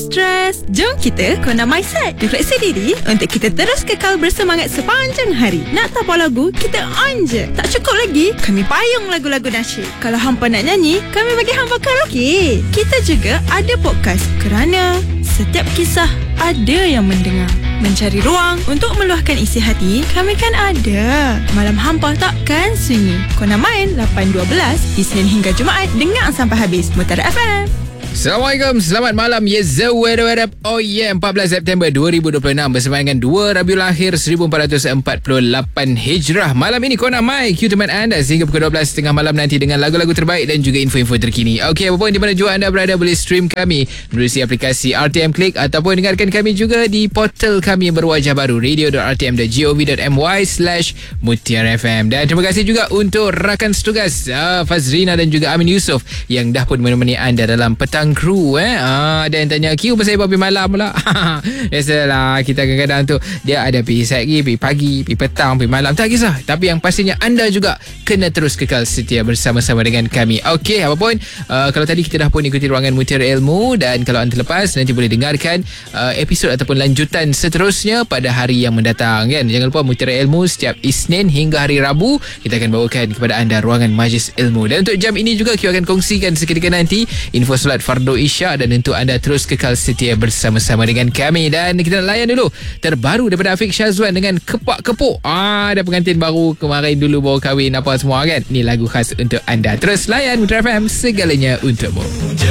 stres? Jom kita Kona Mindset. Refleksi diri untuk kita terus kekal bersemangat sepanjang hari. Nak tahu lagu? Kita on je. Tak cukup lagi? Kami payung lagu-lagu nasyid. Kalau hampa nak nyanyi, kami bagi hampa karaoke. Kita juga ada podcast kerana setiap kisah ada yang mendengar. Mencari ruang untuk meluahkan isi hati, kami kan ada. Malam hampa takkan sunyi. Kona Main 8.12 Isnin hingga Jumaat. Dengar sampai habis. Mutiara FM. Assalamualaikum, selamat malam. Yes, what up? Oh yeah, 14 September 2026 bersama dengan 2 Rabiul Akhir 1448 Hijrah. Malam ini Kona Mai Q teman anda sehingga pukul 12 tengah malam nanti dengan lagu-lagu terbaik dan juga info-info terkini. Okey, apapun di mana jua anda berada, boleh stream kami melalui aplikasi RTM Click ataupun dengarkan kami juga di portal kami yang berwajah baru, radio.rtm.gov.my/Mutiara FM. Dan terima kasih juga untuk rakan setugas Fazrina dan juga Amin Yusof yang dah pun menemani anda dalam petang kru. Ada yang tanya Q pasal pergi malam pula. Biasalah, kita kadang-kadang tu dia ada pergi pagi, pergi pagi, pergi petang, pergi malam, tak kisah. Tapi yang pastinya anda juga kena terus kekal setia bersama-sama dengan kami. Okey, apapun kalau tadi kita dah pun ikuti ruangan Mutiara Ilmu, dan kalau anda terlepas nanti boleh dengarkan episod ataupun lanjutan seterusnya pada hari yang mendatang kan. Jangan lupa Mutiara Ilmu setiap Isnin hingga hari Rabu kita akan bawakan kepada anda ruangan Majlis Ilmu. Dan untuk jam ini juga Q akan kongsikan seketika nanti info solat Fardu Isyak, dan untuk anda terus kekal setia bersama-sama dengan kami. Dan kita nak layan dulu terbaru daripada Afiq Syazwan dengan Kepak Kepuk. Ada pengantin baru kemarin dulu baru kahwin apa semua kan. Ni lagu khas untuk anda. Terus layan Mutiara FM, segalanya untukmu.